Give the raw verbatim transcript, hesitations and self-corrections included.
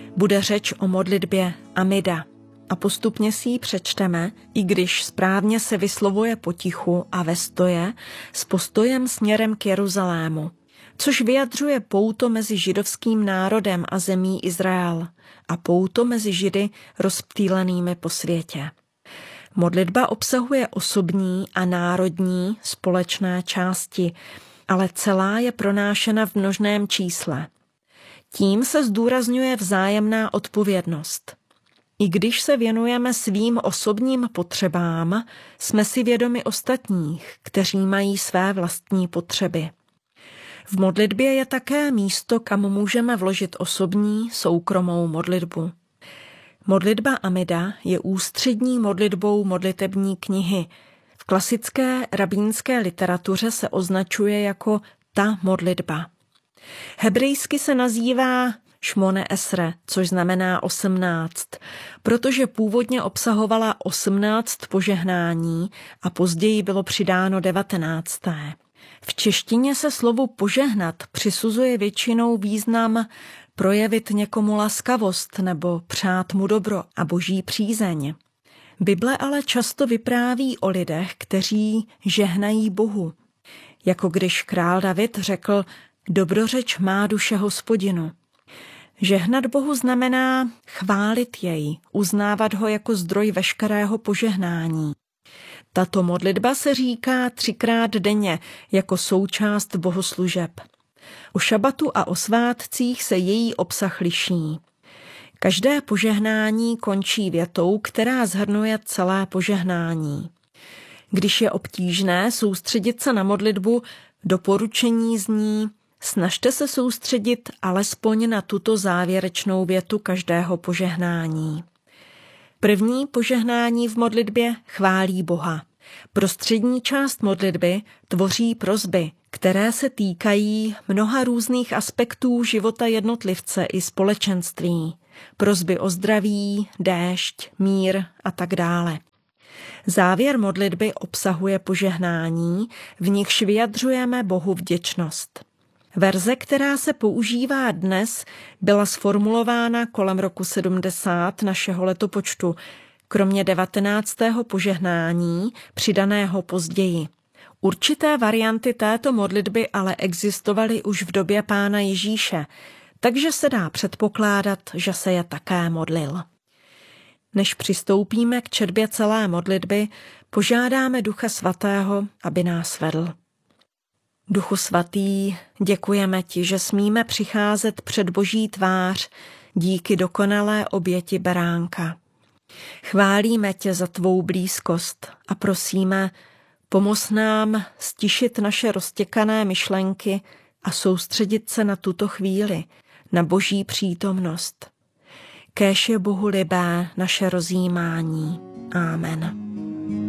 bude řeč o modlitbě Amida a postupně si ji přečteme, i když správně se vyslovuje potichu a ve stoje s postojem směrem k Jeruzalému, což vyjadřuje pouto mezi židovským národem a zemí Izrael a pouto mezi Židy rozptýlenými po světě. Modlitba obsahuje osobní a národní společné části, ale celá je pronášena v množném čísle. Tím se zdůrazňuje vzájemná odpovědnost. I když se věnujeme svým osobním potřebám, jsme si vědomi ostatních, kteří mají své vlastní potřeby. V modlitbě je také místo, kam můžeme vložit osobní, soukromou modlitbu. Modlitba Amida je ústřední modlitbou modlitební knihy. V klasické rabínské literatuře se označuje jako ta modlitba. Hebrejsky se nazývá Šmone Esre, což znamená osmnáct, protože původně obsahovala osmnáct požehnání a později bylo přidáno devatenácté. V češtině se slovu požehnat přisuzuje většinou význam projevit někomu laskavost nebo přát mu dobro a boží přízeň. Bible ale často vypráví o lidech, kteří žehnají Bohu. Jako když král David řekl, dobrořeč má duše Hospodinu. Žehnat Bohu znamená chválit jej, uznávat ho jako zdroj veškerého požehnání. Tato modlitba se říká třikrát denně jako součást bohoslužeb. O šabatu a o svátcích se její obsah liší. Každé požehnání končí větou, která shrnuje celé požehnání. Když je obtížné soustředit se na modlitbu, doporučení zní: snažte se soustředit alespoň na tuto závěrečnou větu každého požehnání. První požehnání v modlitbě chválí Boha. Prostřední část modlitby tvoří prosby, které se týkají mnoha různých aspektů života jednotlivce i společenství. Prosby o zdraví, déšť, mír a tak dále. Závěr modlitby obsahuje požehnání, v nichž vyjadřujeme Bohu vděčnost. Verze, která se používá dnes, byla sformulována kolem roku sedmdesát našeho letopočtu, kromě devatenáctého požehnání, přidaného později. Určité varianty této modlitby ale existovaly už v době Pána Ježíše, takže se dá předpokládat, že se je také modlil. Než přistoupíme k četbě celé modlitby, požádáme Ducha Svatého, aby nás vedl. Duchu Svatý, děkujeme ti, že smíme přicházet před Boží tvář díky dokonalé oběti beránka. Chválíme tě za tvou blízkost a prosíme, pomoz nám stišit naše roztěkané myšlenky a soustředit se na tuto chvíli, na Boží přítomnost. Kéž je Bohu libé naše rozjímání. Amen.